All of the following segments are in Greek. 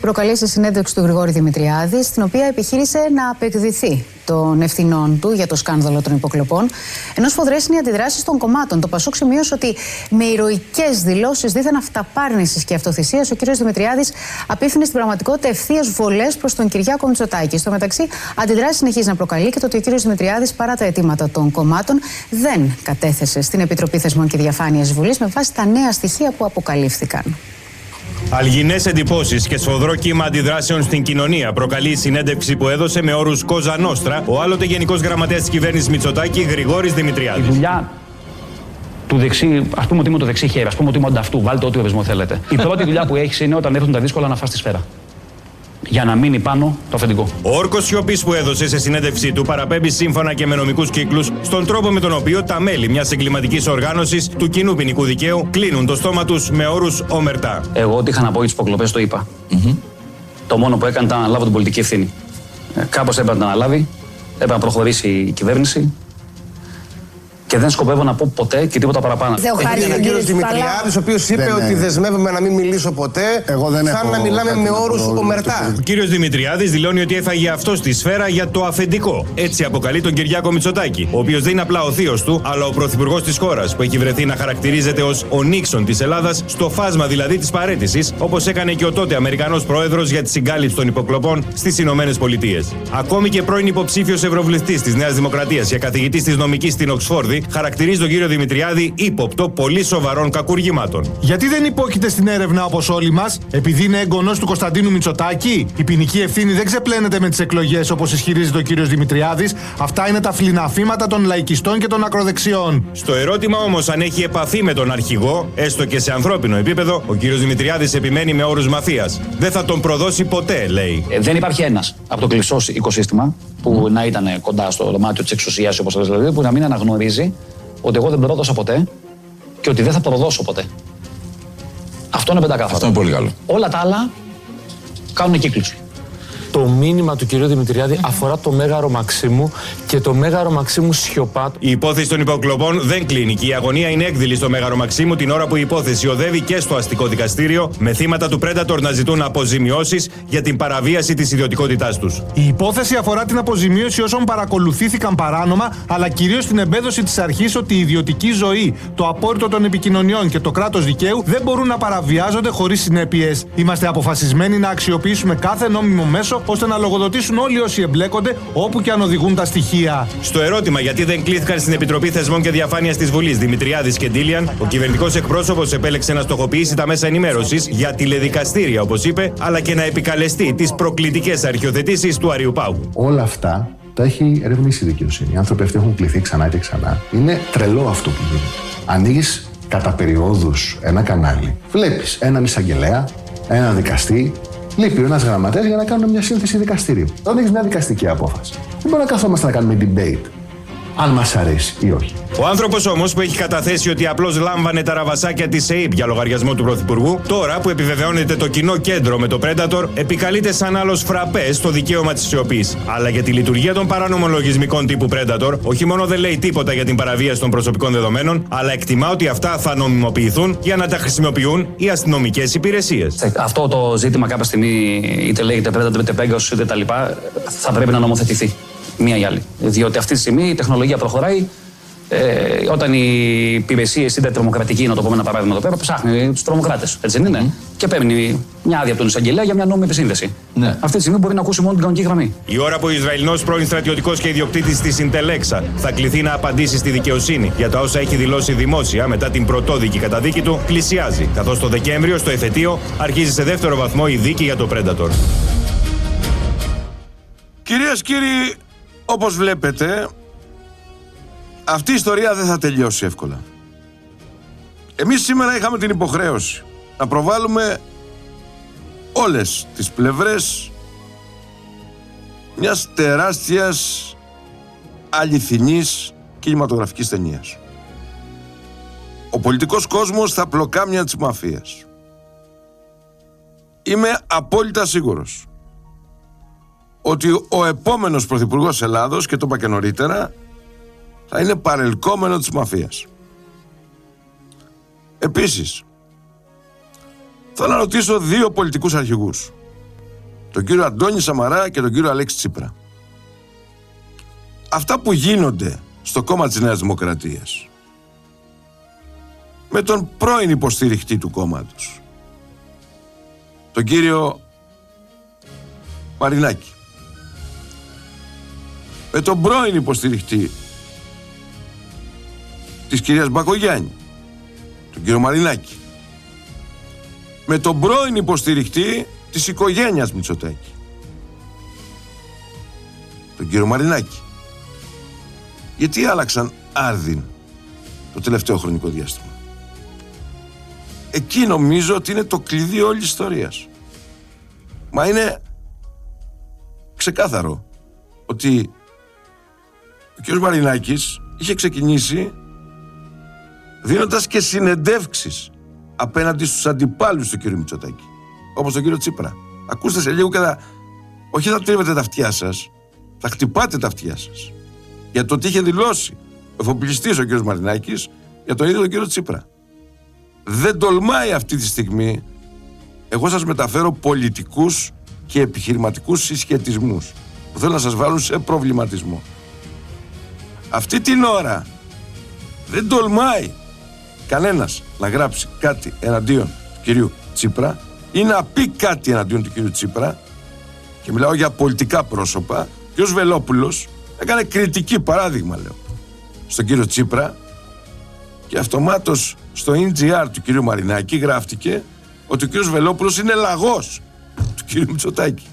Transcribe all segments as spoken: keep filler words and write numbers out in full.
Προκαλεί σε συνέντευξη του Γρηγόρη Δημητριάδη, στην οποία επιχείρησε να απεκδηθεί των ευθυνών του για το σκάνδαλο των υποκλοπών, ενώ σφοδρές είναι οι αντιδράσεις των κομμάτων. Το Πασόκ σημείωσε ότι με ηρωικές δηλώσεις δίθεν αυταπάρνησης και αυτοθυσίας ο κ. Δημητριάδης απίφθινε στην πραγματικότητα ευθείες βολές προς τον Κυριάκο Μητσοτάκη. Στο μεταξύ, αντιδράσεις συνεχίζει να προκαλεί και το ότι ο κ. Δημητριάδης, παρά τα αιτήματα των κομμάτων, δεν κατέθεσε στην Επιτροπή Θεσμών και Διαφάνειας της Βουλής με βάση τα νέα στοιχεία που αποκαλύφθηκαν. Αλγινές εντυπώσεις και σφοδρό κύμα αντιδράσεων στην κοινωνία προκαλεί η συνέντευξη που έδωσε με όρους Κόζα Νόστρα ο άλλοτε Γενικός Γραμματέας της Κυβέρνησης Μητσοτάκη, Γρηγόρης Δημητριάδης. Η δουλειά του δεξί, ας πούμε ότι είμαι το δεξί χέρι, ας πούμε ότι είμαι ανταυτού, βάλτε ό,τι ορισμό θέλετε. Η πρώτη δουλειά που έχεις είναι όταν έρθουν τα δύσκολα να φας τη σφαίρα. Για να μείνει πάνω το αφεντικό. Ο όρκος σιωπής που έδωσε σε συνέντευξή του παραπέμπει σύμφωνα και με νομικούς κύκλους στον τρόπο με τον οποίο τα μέλη μιας εγκληματικής οργάνωσης του κοινού ποινικού δικαίου κλείνουν το στόμα τους με όρους ομερτά. Εγώ ό,τι είχα να πω για τις υποκλοπές το είπα. Mm-hmm. Το μόνο που έκανα ήταν να αναλάβω την πολιτική ευθύνη. Ε, κάπως έπρεπε να αναλάβει, έπρεπε να προχωρήσει η κυβέρνηση. Και δεν σκοπεύω να πω ποτέ και τίποτα παραπάνω. Έχει ένα κύριο Δημητριάδης, ο οποίος είπε δεν, ότι δεσμεύομαι να μην μιλήσω ποτέ. Εγώ δεν θα να μιλάμε με όρους ομερτά. Ο κύριος Δημητριάδης δηλώνει ότι έφαγε αυτό στη σφαίρα για το αφεντικό. Έτσι αποκαλεί τον Κυριάκο Μητσοτάκη, ο οποίος δεν είναι απλά ο θείος του, αλλά ο πρωθυπουργός της χώρας, που έχει βρεθεί να χαρακτηρίζεται ως ο Νίξον της Ελλάδας, στο φάσμα δηλαδή της παραίτησης, όπως έκανε και ο τότε Αμερικανός πρόεδρος για τη συγκάλυψη των υποκλοπών στις Ηνωμένες Πολιτείες. Ακόμη και πρώην υποψήφιος ευρωβουλευτής της Νέας Δημοκρατίας για καθηγητής της νομικής στην Οξφόρδη χαρακτηρίζει τον κύριο Δημητριάδη ύποπτο πολύ σοβαρών κακουργημάτων. Γιατί δεν υπόκειται στην έρευνα όπως όλοι μας, επειδή είναι εγγονός του Κωνσταντίνου Μητσοτάκη? Η ποινική ευθύνη δεν ξεπλένεται με τις εκλογές όπως ισχυρίζεται ο κύριος Δημητριάδης. Αυτά είναι τα φλιναφήματα των λαϊκιστών και των ακροδεξιών. Στο ερώτημα όμως αν έχει επαφή με τον αρχηγό, έστω και σε ανθρώπινο επίπεδο, ο κύριος Δημητριάδης επιμένει με όρους μαφίας. Δεν θα τον προδώσει ποτέ, λέει. Ε, δεν υπάρχει ένας από το κλειστό οικοσύστημα που mm. να ήταν κοντά στο δωμάτιο της εξουσίας, όπως λες, δηλαδή, που να μην αναγνωρίζει ότι εγώ δεν πρόδωσα ποτέ και ότι δεν θα προδώσω ποτέ. Αυτό είναι πεντακάθαρο. Αυτό είναι πολύ καλό. Όλα τα άλλα κάνουν κύκλους. Το μήνυμα του κυρίου Δημητριάδη αφορά το Μέγαρο Μαξίμου και το Μέγαρο Μαξίμου σιωπά. Η υπόθεση των υποκλοπών δεν κλείνει και η αγωνία είναι έκδηλη στο Μέγαρο Μαξίμου την ώρα που η υπόθεση οδεύει και στο αστικό δικαστήριο, με θύματα του Predator να ζητούν αποζημιώσεις για την παραβίαση της ιδιωτικότητάς τους. Η υπόθεση αφορά την αποζημίωση όσων παρακολουθήθηκαν παράνομα, αλλά κυρίως την εμπέδωση της αρχής ότι η ιδιωτική ζωή, το απόρριτο των επικοινωνιών και το κράτος δικαίου δεν μπορούν να παραβιάζονται χωρίς συνέπειες. Είμαστε αποφασισμένοι να αξιοποιήσουμε κάθε νόμιμο μέσο ώστε να λογοδοτήσουν όλοι όσοι εμπλέκονται, όπου και αν οδηγούν τα στοιχεία. Στο ερώτημα γιατί δεν κλήθηκαν στην Επιτροπή Θεσμών και Διαφάνειας της Βουλής Δημητριάδης και Ντίλιαν, ο κυβερνητικός εκπρόσωπος επέλεξε να στοχοποιήσει τα μέσα ενημέρωσης για τηλεδικαστήρια, όπως είπε, αλλά και να επικαλεστεί τις προκλητικές αρχιοθετήσεις του Αριού Πάγου. Όλα αυτά τα έχει ερευνήσει η δικαιοσύνη. Οι άνθρωποι αυτοί έχουν κληθεί ξανά και ξανά. Είναι τρελό αυτό που γίνεται. Ανοίγεις κατά περιόδους ένα κανάλι, βλέπεις έναν εισαγγελέα, έναν δικαστή. Λείπει ένας γραμματέας για να κάνουμε μια σύνθεση δικαστηρίου. Όταν έχεις μια δικαστική απόφαση, δεν μπορούμε να καθόμαστε να κάνουμε debate αν μας αρέσει ή όχι. Ο άνθρωπος όμως που έχει καταθέσει ότι απλώς λάμβανε τα ραβασάκια της ΕΕΠ για λογαριασμό του Πρωθυπουργού, τώρα που επιβεβαιώνεται το κοινό κέντρο με το Predator, επικαλείται σαν άλλος φραπέ στο δικαίωμα της σιωπής. Αλλά για τη λειτουργία των παράνομων λογισμικών τύπου Predator, όχι μόνο δεν λέει τίποτα για την παραβίαση των προσωπικών δεδομένων, αλλά εκτιμά ότι αυτά θα νομιμοποιηθούν για να τα χρησιμοποιούν οι αστυνομικές υπηρεσίες. Αυτό το ζήτημα κάποια στιγμή, είτε λέγεται Predator είτε Pegasus είτε τα λοιπά, θα πρέπει να νομοθετηθεί. Μία ή άλλη. Διότι αυτή τη στιγμή η τεχνολογία προχωράει. Ε, όταν οι υπηρεσίες, είτε τρομοκρατική, να το πούμε ένα παράδειγμα εδώ πέρα, ψάχνει τους τρομοκράτες. Έτσι δεν είναι? Mm. Και παίρνει μια άδεια από τον εισαγγελέα για μια νόμιμη επισύνδεση. Mm. Αυτή τη στιγμή μπορεί να ακούσει μόνο την κανονική γραμμή. Η ώρα που ο Ισραηλινός πρώην στρατιωτικός και ιδιοκτήτης της Συντελέξα θα κληθεί να απαντήσει στη δικαιοσύνη για τα όσα έχει δηλώσει δημόσια μετά την πρωτόδικη καταδίκη του, πλησιάζει. Καθώς το Δεκέμβριο, στο εφετείο, αρχίζει σε δεύτερο βαθμό η δίκη για το Predator. Κυρίες και κύριοι, όπως βλέπετε, αυτή η ιστορία δεν θα τελειώσει εύκολα. Εμείς σήμερα είχαμε την υποχρέωση να προβάλλουμε όλες τις πλευρές μιας τεράστιας αληθινής κινηματογραφικής ταινίας. Ο πολιτικός κόσμος στα πλοκάμια της μαφίας. Είμαι απόλυτα σίγουρος ότι ο επόμενος πρωθυπουργός Ελλάδος, και το είπα και νωρίτερα, θα είναι παρελκόμενο της μαφίας. Επίσης, θέλω να ρωτήσω δύο πολιτικούς αρχηγούς. τον κύριο Αντώνη Σαμαρά και τον κύριο Αλέξη Τσίπρα. Αυτά που γίνονται στο κόμμα της Νέας Δημοκρατίας με τον πρώην υποστηριχτή του κόμματος, τον κύριο Μαρινάκη, με τον πρώην υποστηριχτή της κυρίας Μπακογιάννη, τον κύριο Μαρινάκη, με τον πρώην υποστηριχτή της οικογένειας Μητσοτάκη, τον κύριο Μαρινάκη. Γιατί άλλαξαν άρδιν το τελευταίο χρονικό διάστημα? Εκεί νομίζω ότι είναι το κλειδί όλης της ιστορίας. Μα είναι ξεκάθαρο ότι ο κ. Μαρινάκης είχε ξεκινήσει δίνοντας και συνεντεύξεις απέναντι στους αντιπάλους του κ. Μητσοτάκη, όπως τον κ. Τσίπρα. Ακούστε σε λίγο και θα, όχι θα τρίβετε τα αυτιά σας, θα χτυπάτε τα αυτιά σας για το τι είχε δηλώσει ο εφοπλιστής ο κ. Μαρινάκης για τον ίδιο τον κ. Τσίπρα. Δεν τολμάει αυτή τη στιγμή. Εγώ σας μεταφέρω πολιτικούς και επιχειρηματικούς συσχετισμούς που θέλω να σας βάλουν σε προβληματισμό. Αυτή την ώρα δεν τολμάει κανένας να γράψει κάτι εναντίον του κυρίου Τσίπρα ή να πει κάτι εναντίον του κυρίου Τσίπρα, και μιλάω για πολιτικά πρόσωπα. Ο κ. Βελόπουλος έκανε κριτική, παράδειγμα λέω, στον κύριο Τσίπρα, και αυτομάτως στο ι τζι αρ του κυρίου Μαρινάκη γράφτηκε ότι ο κύριος Βελόπουλος είναι λαγός του κύριου Μητσοτάκη.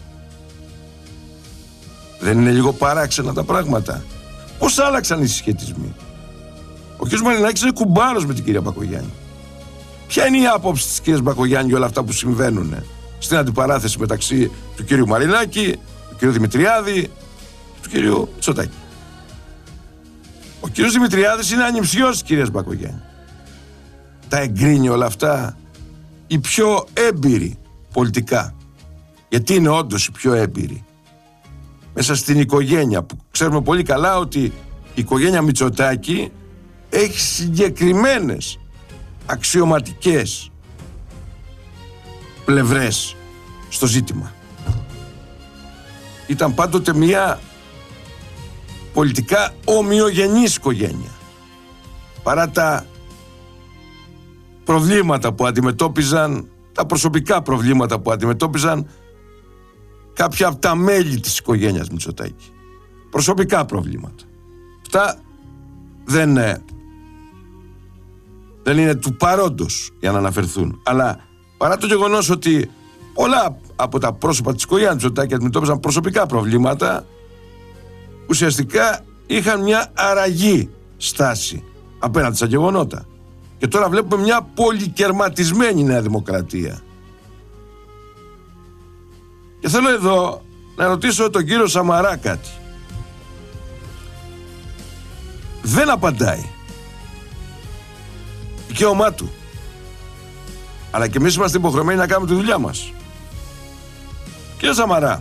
Δεν είναι λίγο παράξενα τα πράγματα? Πώς άλλαξαν οι συσχετισμοί? Ο κύριος Μαρινάκης είναι κουμπάρος με την κυρία Μπακογιάννη. Ποια είναι η άποψη της κυρίας Μπακογιάννη για όλα αυτά που συμβαίνουν στην αντιπαράθεση μεταξύ του κύριου Μαρινάκη, του κύριου Δημητριάδη και του κύριου Μητσοτάκη? Ο κύριος Δημητριάδης είναι ανιψιός της κυρίας Μπακογιάννη. Τα εγκρίνει όλα αυτά η πιο έμπειρη πολιτικά, γιατί είναι όντως η πιο έμπειρη μέσα στην οικογένεια, που ξέρουμε πολύ καλά ότι η οικογένεια Μητσοτάκη έχει συγκεκριμένες αξιωματικές πλευρές στο ζήτημα. Ήταν πάντοτε μια πολιτικά ομοιογενής οικογένεια, παρά τα προβλήματα που αντιμετώπιζαν, τα προσωπικά προβλήματα που αντιμετώπιζαν κάποια από τα μέλη της οικογένειας Μητσοτάκη. Προσωπικά προβλήματα. Αυτά δεν, δεν είναι του παρόντος για να αναφερθούν. Αλλά παρά το γεγονός ότι πολλά από τα πρόσωπα της οικογένειας Μητσοτάκη αντιμετώπιζαν προσωπικά προβλήματα, ουσιαστικά είχαν μια αραγή στάση απέναντι στα γεγονότα. Και τώρα βλέπουμε μια πολυκερματισμένη Νέα Δημοκρατία. Και θέλω εδώ να ρωτήσω τον κύριο Σαμαρά κάτι. Δεν απαντάει. Δικαίωμά του. Αλλά και εμείς είμαστε υποχρεωμένοι να κάνουμε τη δουλειά μας. Κύριε Σαμαρά,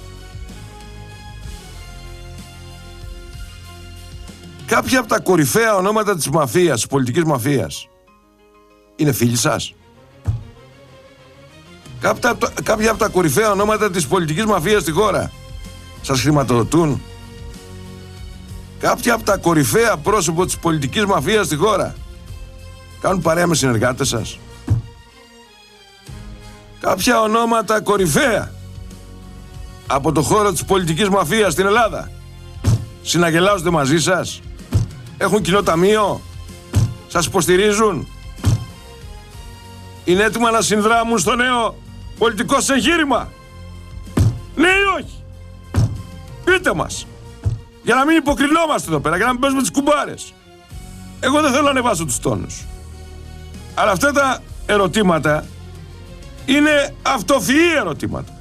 κάποια από τα κορυφαία ονόματα της μαφίας, της πολιτικής μαφίας, είναι φίλοι σας? Κάποια, κάποια από τα κορυφαία ονόματα της πολιτικής μαφίας στη χώρα σας χρηματοδοτούν? Κάποια από τα κορυφαία πρόσωπα της πολιτικής μαφίας στη χώρα κάνουν παρέα με συνεργάτες σας? Κάποια ονόματα κορυφαία από το χώρο της πολιτικής μαφίας στην Ελλάδα συναγελάζονται μαζί σας? Έχουν κοινό ταμείο? Σας υποστηρίζουν? Είναι έτοιμα να συνδράμουν στο νέο πολιτικό σας εγχείρημα? Ναι ή όχι? Πείτε μας, για να μην υποκρινόμαστε εδώ πέρα, για να μην παίζουμε τις κουμπάρες. Εγώ δεν θέλω να ανεβάσω τους τόνους, αλλά αυτά τα ερωτήματα είναι αυτοφυή ερωτήματα.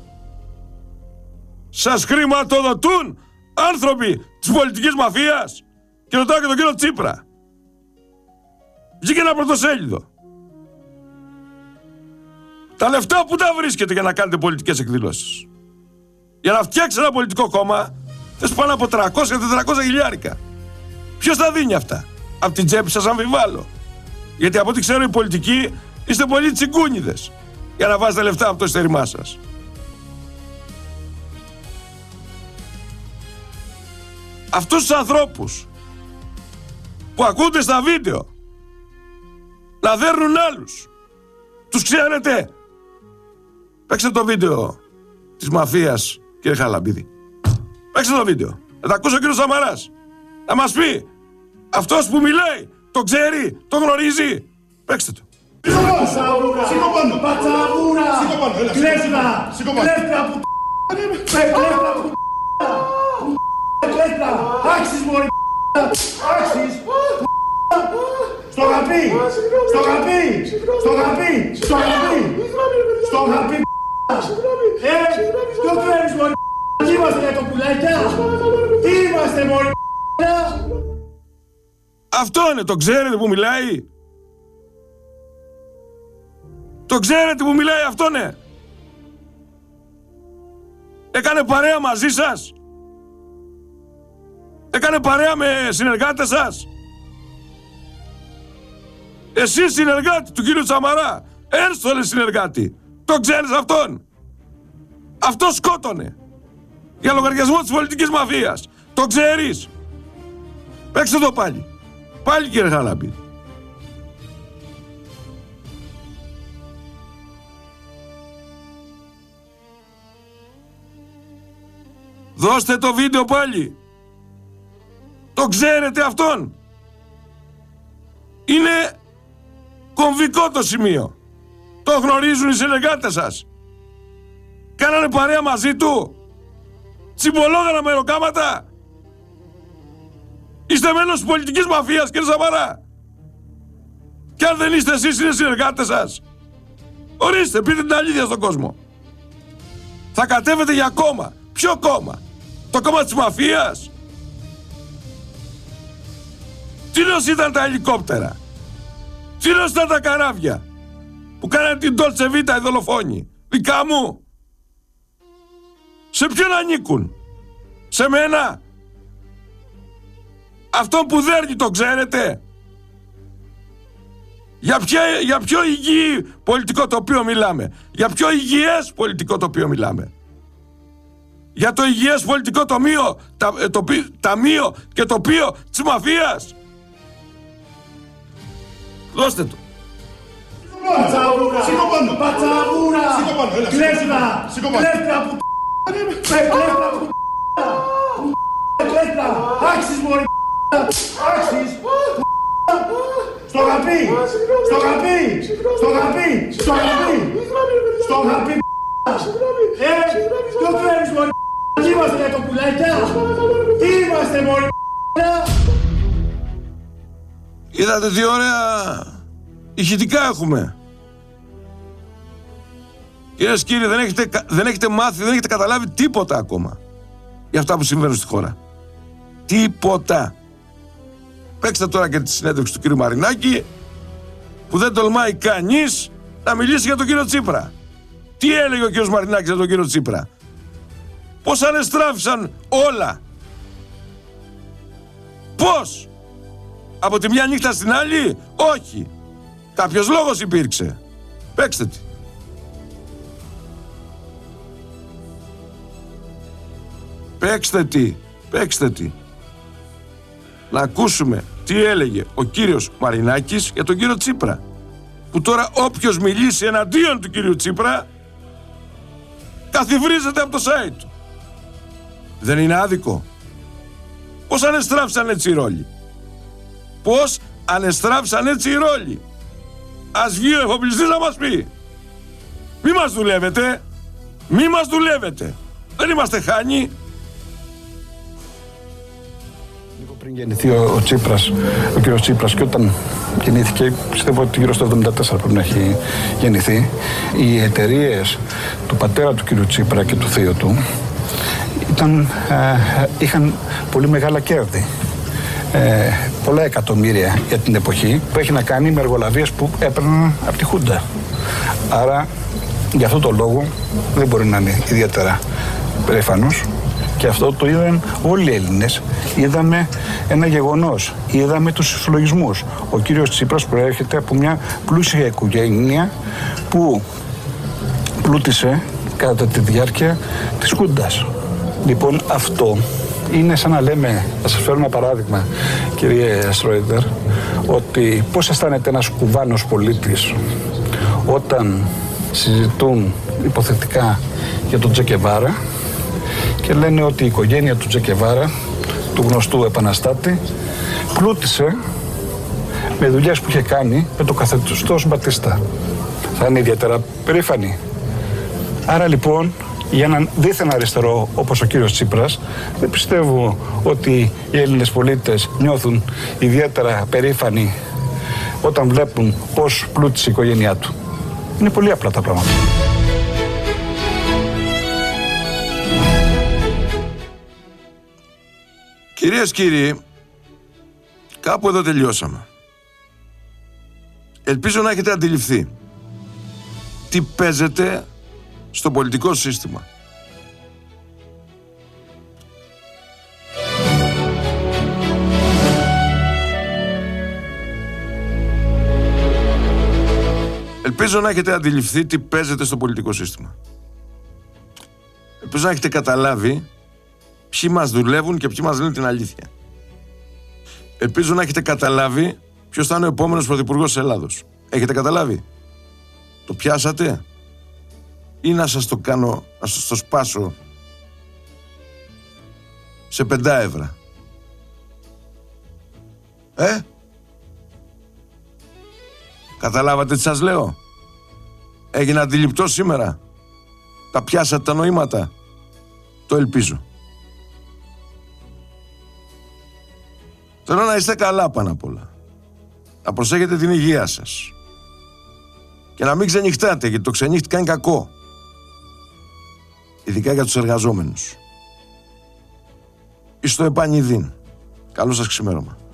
Σας χρηματοδοτούν άνθρωποι της πολιτικής μαφίας? Και ρωτάω και τον κύριο Τσίπρα. Βγήκε ένα πρωτοσέλιδο. Τα λεφτά που τα βρίσκετε για να κάνετε πολιτικές εκδηλώσεις? Για να φτιάξει ένα πολιτικό κόμμα θες πάνω από τριακόσια με τετρακόσια χιλιάρικα. Ποιος τα δίνει αυτά? Από την τσέπη σας αμφιβάλλω. Γιατί από ό,τι ξέρω οι πολιτικοί είστε πολύ τσιγκούνιδες για να βάζετε λεφτά από το ειστερημά σας. αυτούς τους ανθρώπους που ακούνται στα βίντεο να δέρνουν άλλους, τους ξέρετε? Παίξτε το βίντεο της μαφίας, κύριε Χαραλαμπίδη. Παίξτε το βίντεο. Θα τα ακούσει ο κύριος Σαμαράς. Να μας πει, αυτός που μιλάει, το ξέρει, το γνωρίζει. Παίξτε το. Σήκω πάνω. Πατσαβούρα. Σήκω πάνω. Κλέφτα. Σήκω πάνω. Κλέφτα που κλέφτα που κλέφτα. Άξις μωρή. Άξις. Στο γαπί. Στο γαπί. Στο γαπί. Στο γαπί. Στο γαπί. Ε, το κλέβεις μωρή. Τι είμαστε για το πουλάκια. Τι είμαστε μωρή. Αυτό είναι, το ξέρετε που μιλάει? Το ξέρετε που μιλάει αυτό, ναι? Έκανε παρέα μαζί σας? Έκανε παρέα με συνεργάτες σας? Εσύ συνεργάτη του κύριου Σαμαρά, ένστολε συνεργάτη, το ξέρεις αυτόν? Αυτό σκότωνε για λογαριασμό της πολιτικής μαφίας. Το ξέρεις? Παίξτε το πάλι. Πάλι, κύριε Χαραλαμπίδη. Δώστε το βίντεο πάλι. Το ξέρετε αυτόν? Είναι κομβικό το σημείο. Το γνωρίζουν οι συνεργάτες σας? Κάνανε παρέα μαζί του? Τσιμπολόγανα μεροκάματα? Είστε μέλος της πολιτικής μαφίας, κύριε Σαμαρά? Και αν δεν είστε εσείς, είναι συνεργάτες σας? Ορίστε, πείτε την αλήθεια στον κόσμο. Θα κατέβετε για κόμμα. Ποιο κόμμα? Το κόμμα της μαφίας? Τι νος ήταν τα ελικόπτερα? Τι νος ήταν τα καράβια που κάνανε την Dolce Vita οι δολοφόνοι? Δικά μου? Σε ποιον ανήκουν? Σε μένα? Αυτό που δέρνει το ξέρετε? Για, ποια, για ποιο υγιή πολιτικό τοπίο μιλάμε? Για ποιο υγιές πολιτικό τοπίο μιλάμε? Για το υγιές πολιτικό τομείο, τα, το, ταμείο και τοπίο της μαφίας? Δώστε το. Πατσαβούρα. Σήκω πάνω. Πατσαβούρα. Σήκω πάνω. Κλέφτα. Σήκω πάνω. Κλέφτα που κλέφτα που κλέφτα. Άξις μωρή. Άξις. Στο γαπί. Στο γαπί. Στο γαπί. Στο γαπί. Στο γαπί. Ε, το κλέβεις μωρή. Τι είμαστε για το πουλάκια. Τι είμαστε μωρή. Είδατε τι ωραία ηχητικά έχουμε. Κυρίες και κύριοι, δεν έχετε, δεν έχετε μάθει, δεν έχετε καταλάβει τίποτα ακόμα για αυτά που συμβαίνουν στη χώρα. Τίποτα. Παίξτε τώρα και τη συνέντευξη του κύριου Μαρινάκη, που δεν τολμάει κανείς να μιλήσει για τον κύριο Τσίπρα. Τι έλεγε ο κύριος Μαρινάκης για τον κύριο Τσίπρα? Πώς ανεστράφησαν όλα? Πώς? Από τη μια νύχτα στην άλλη? Όχι. Κάποιος λόγος υπήρξε. Παίξτε τη. Παίξτε τη. Παίξτε τη. Να ακούσουμε τι έλεγε ο κύριος Μαρινάκης για τον κύριο Τσίπρα. Που τώρα όποιος μιλήσει εναντίον του κύριου Τσίπρα καθιβρίζεται από το site του. Δεν είναι άδικο? Πώς ανεστράφησαν έτσι οι ρόλοι? Πώς ανεστράφησαν έτσι οι ρόλοι? Ας βγει ο εφοπλιστής να μας πει. Μη μας δουλεύετε. Μη μας δουλεύετε. Δεν είμαστε χάνοι. Πριν γεννηθεί ο, ο Τσίπρας, ο κύριος Τσίπρας, και όταν γεννήθηκε, πιστεύω ότι γύρω στο εβδομήντα τέσσερα πρέπει να έχει γεννηθεί, οι εταιρείες του πατέρα του κύριου Τσίπρα και του θείου του ήταν, ε, είχαν πολύ μεγάλα κέρδη. Ε, πολλά εκατομμύρια για την εποχή, που έχει να κάνει με εργολαβίες που έπαιρναν από τη Χούντα. Άρα, για αυτό το λόγο δεν μπορεί να είναι ιδιαίτερα περήφανος. Και αυτό το είδαν όλοι οι Έλληνες. Είδαμε ένα γεγονός. Είδαμε τους συλλογισμούς. Ο κύριος Τσίπρας προέρχεται από μια πλούσια οικογένεια που πλούτησε κατά τη διάρκεια της Χούντας. Λοιπόν, αυτό Είναι σαν να λέμε, θα σας φέρω ένα παράδειγμα, κύριε Στρόιντερ, ότι πώς αισθάνεται ένας κουβάνος πολίτης όταν συζητούν υποθετικά για τον Τσε Γκεβάρα και λένε ότι η οικογένεια του Τσε Γκεβάρα, του γνωστού επαναστάτη, πλούτησε με δουλειές που είχε κάνει με το καθεστώς Μπατίστα. Θα είναι ιδιαίτερα περήφανοι. Άρα λοιπόν, για έναν δίθεν αριστερό όπως ο κύριος Τσίπρας, δεν πιστεύω ότι οι Έλληνες πολίτες νιώθουν ιδιαίτερα περήφανοι όταν βλέπουν πώς πλούτησε η οικογένειά του. Είναι πολύ απλά τα πράγματα. Κυρίες και κύριοι, κάπου εδώ τελειώσαμε. Ελπίζω να έχετε αντιληφθεί τι παίζεται στο πολιτικό σύστημα. Ελπίζω να έχετε αντιληφθεί τι παίζεται στο πολιτικό σύστημα. Ελπίζω να έχετε καταλάβει ποιοι μας δουλεύουν και ποιοι μας λένε την αλήθεια. Ελπίζω να έχετε καταλάβει ποιος θα είναι ο επόμενος πρωθυπουργός της Ελλάδος. Έχετε καταλάβει? Το πιάσατε? Ή να σας το κάνω, να σας το σπάσω σε πεντάευρα? Ε? Καταλάβατε τι σας λέω? Έγινα αντιληπτός σήμερα? Τα πιάσατε τα νοήματα? Το ελπίζω. Θέλω να είστε καλά πάνω απ' όλα. Να προσέχετε την υγεία σας. Και να μην ξενυχτάτε, γιατί το ξενύχτη κάνει κακό. Ειδικά για τους εργαζόμενους. Εις το επανειδήν. Καλό σας ξημέρωμα.